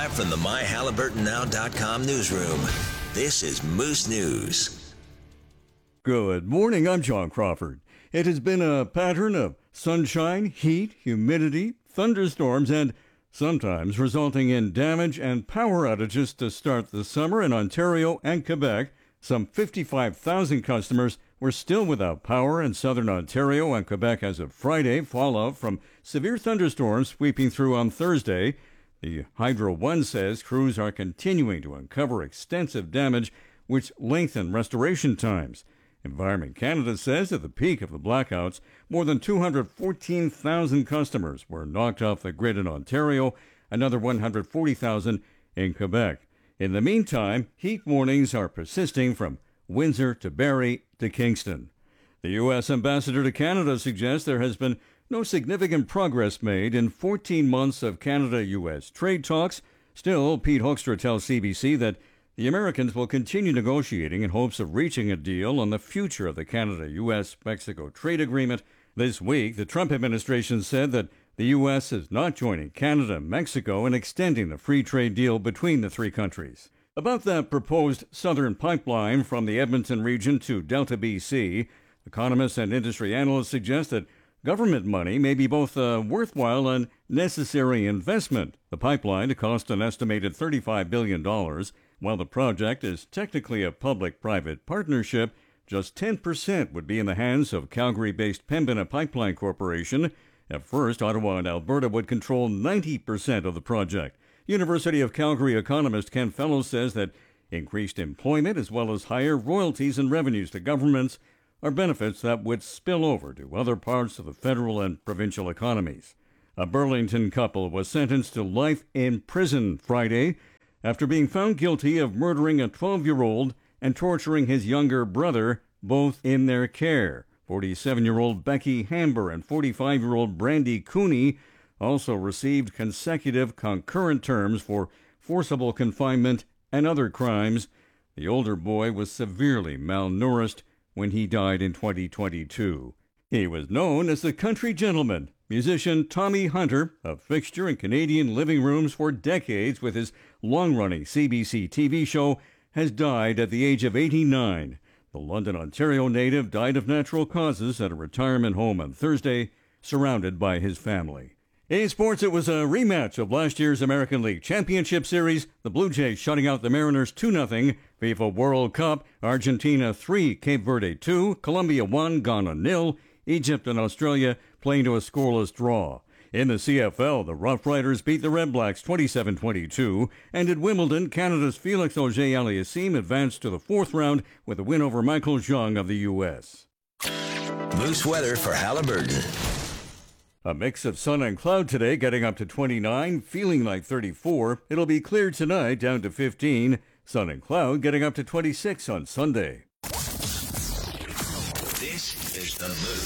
Live from the MyHalliburtonNow.com newsroom, this is Moose News. Good morning, I'm John Crawford. It has been a pattern of sunshine, heat, humidity, thunderstorms, and sometimes resulting in damage and power outages to start the summer in Ontario and Quebec. Some 55,000 customers were still without power in southern Ontario and Quebec as of Friday, fallout from severe thunderstorms sweeping through on Thursday. The Hydro One says crews are continuing to uncover extensive damage, which lengthen restoration times. Environment Canada says at the peak of the blackouts, more than 214,000 customers were knocked off the grid in Ontario, another 140,000 in Quebec. In the meantime, heat warnings are persisting from Windsor to Barrie to Kingston. The U.S. ambassador to Canada suggests there has been no significant progress made in 14 months of Canada-U.S. trade talks. Still, Pete Hoekstra tells CBC that the Americans will continue negotiating in hopes of reaching a deal on the future of the Canada-U.S.-Mexico trade agreement. This week, the Trump administration said that the U.S. is not joining Canada and Mexico in extending the free trade deal between the three countries. About that proposed southern pipeline from the Edmonton region to Delta, BC, economists and industry analysts suggest that government money may be both a worthwhile and necessary investment. The pipeline cost an estimated $35 billion. While the project is technically a public-private partnership, just 10% would be in the hands of Calgary-based Pembina Pipeline Corporation. At first, Ottawa and Alberta would control 90% of the project. University of Calgary economist Ken Fellows says that increased employment as well as higher royalties and revenues to governments are benefits that would spill over to other parts of the federal and provincial economies. A Burlington couple was sentenced to life in prison Friday after being found guilty of murdering a 12-year-old and torturing his younger brother, both in their care. 47-year-old Becky Hamber and 45-year-old Brandy Cooney also received consecutive concurrent terms for forcible confinement and other crimes. The older boy was severely malnourished when he died in 2022. He was known as the country gentleman. Musician Tommy Hunter, a fixture in Canadian living rooms for decades with his long-running CBC TV show, has died at the age of 89. The London, Ontario native died of natural causes at a retirement home on Thursday, surrounded by his family. In sports, it was a rematch of last year's American League Championship Series. The Blue Jays shutting out the Mariners 2-0. FIFA World Cup, Argentina 3, Cape Verde 2, Colombia 1, Ghana 0, Egypt and Australia playing to a scoreless draw. In the CFL, the Rough Riders beat the Red Blacks 27-22, and at Wimbledon, Canada's Felix Auger-Aliassime advanced to the fourth round with a win over Michael Jung of the U.S. Moose weather for Halliburton. A mix of sun and cloud today, getting up to 29, feeling like 34. It'll be clear tonight, down to 15. Sun and cloud, getting up to 26 on Sunday. This is The Move.